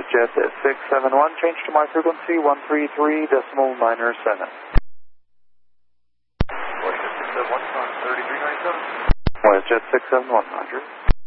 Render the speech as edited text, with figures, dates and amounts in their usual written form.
WestJet 671, change to my frequency 133.97. WestJet 671, 3397. WestJet 671, Roger.